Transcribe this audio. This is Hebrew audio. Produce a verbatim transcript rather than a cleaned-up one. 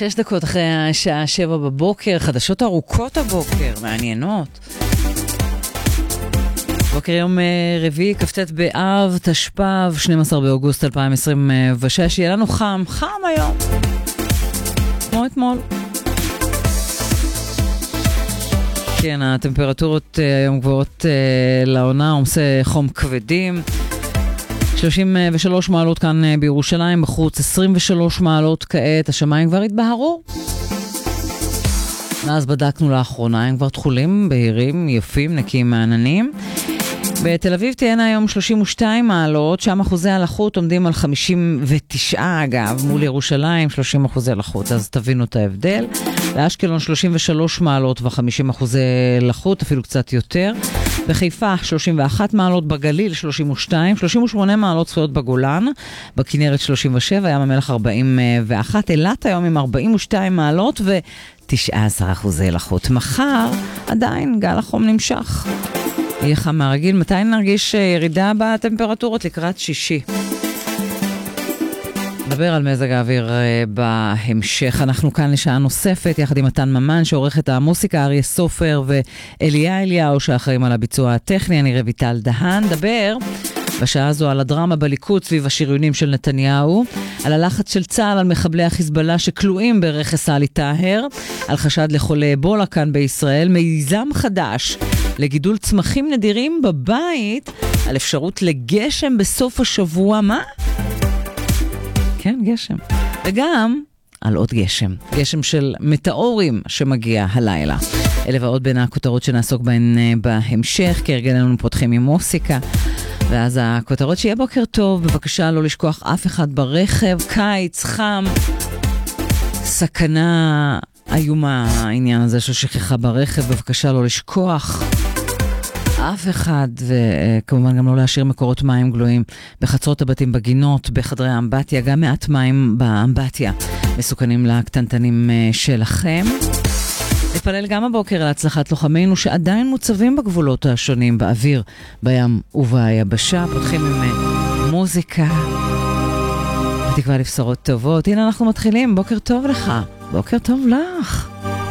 שש דקות אחרי השעה שבע בבוקר, חדשות ארוכות הבוקר, מעניינות. בוקר יום רביעי, כ"ט באב, תשפ"ב, שנים עשר באוגוסט אלפיים עשרים ושש, יהיה לנו חם, חם היום. כמו אתמול. כן, הטמפרטורות היום גבוהות לעונה, עומסי חום כבדים. שלושים ושלוש מעלות כאן בירושלים, בחוץ עשרים ושלוש מעלות כעת, השמיים כבר התבהרו. ואז בדקנו לאחרונה, הם כבר תחולים, בהירים, יפים, נקיים מעננים. בתל אביב תהיינה היום שלושים ושתיים מעלות, שם אחוזי הלחות עומדים על חמישים ותשע אגב, מול ירושלים שלושים אחוזי לחות, אז תבינו את ההבדל. באשקלון שלושים ושלוש מעלות ו-חמישים אחוזי לחות, אפילו קצת יותר. בחיפה שלושים ואחת מעלות, בגליל שלושים ושתיים, שלושים ושמונה מעלות צפויות בגולן, בכנרת שלושים ושבע, ים המלח ארבעים ואחת, אילת היום עם ארבעים ושתיים מעלות ו-תשעה עשר אחוזי לחות. מחר עדיין גל החום נמשך. יהיה חם מהרגיל, מתי נרגיש ירידה בטמפרטורות? לקראת שישי. נדבר על מזג האוויר בהמשך. אנחנו כאן לשעה נוספת, יחד עם מתן ממן, שעורך את המוסיקה, אריה סופר ואליה אליהו, שאחראים על הביצוע הטכני. אני רויטל דהן. דבר בשעה הזו על הדרמה בליכוד סביב השריונים של נתניהו, על הלחץ של צה"ל על מחבלי החיזבאללה שכלואים ברכס עלי טאהר, על חשד לחולי אבולה כאן בישראל, מיזם חדש לגידול צמחים נדירים בבית, על אפשרות לגשם בסוף השבוע. מה? כן, גשם. וגם על עוד גשם. גשם של מטאורים שמגיע הלילה. אלה ועוד בין הכותרות שנעסוק בהן בהמשך, כי הרגלנו פותחים עם מוסיקה. ואז הכותרות שיהיה בוקר טוב, בבקשה לא לשכוח אף אחד ברכב, קיץ, חם, סכנה איומה, העניין הזה של שכחה ברכב, בבקשה לא לשכוח אף אחד, וכמובן גם לא להשאיר מקורות מים גלויים בחצרות הבתים, בגינות, בחדרי האמבטיה, גם מעט מים באמבטיה, מסוכנים לקטנטנים שלכם. נתפלל גם הבוקר על הצלחת לוחמינו שעדיין מוצבים בגבולות השונים, באוויר, בים וביבשה. פותחים עם מוזיקה, בתקווה לבשורות טובות. הנה אנחנו מתחילים, בוקר טוב לך, בוקר טוב לך.